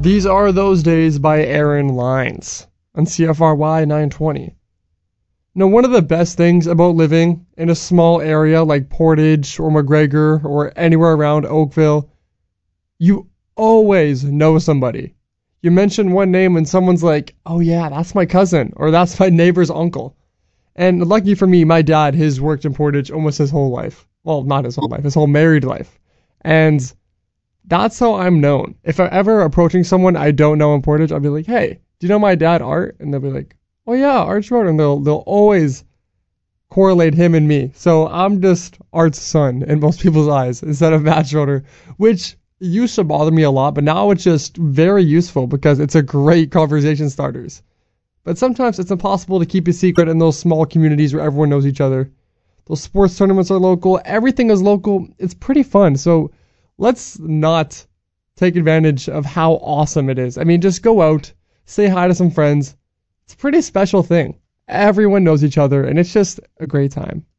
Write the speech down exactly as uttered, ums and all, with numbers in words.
These Are Those Days by Aaron Lines on C F R Y nine twenty. Now, one of the best things about living in a small area like Portage or McGregor or anywhere around Oakville, you always know somebody. You mention one name and someone's like, oh yeah, that's my cousin or that's my neighbor's uncle. And lucky for me, my dad has worked in Portage almost his whole life. Well, not his whole life, his whole married life. And that's how I'm known. If I'm ever approaching someone I don't know in Portage, I'll be like, hey, do you know my dad, Art? And they'll be like, oh yeah, Art Schroeder. And they'll, they'll always correlate him and me. So I'm just Art's son in most people's eyes instead of Matt Schroeder, which used to bother me a lot, but now it's just very useful because it's a great conversation starters. But sometimes it's impossible to keep a secret in those small communities where everyone knows each other. Those sports tournaments are local. Everything is local. It's pretty fun. So let's not take advantage of how awesome it is. I mean, just go out, say hi to some friends. It's a pretty special thing. Everyone knows each other, and it's just a great time.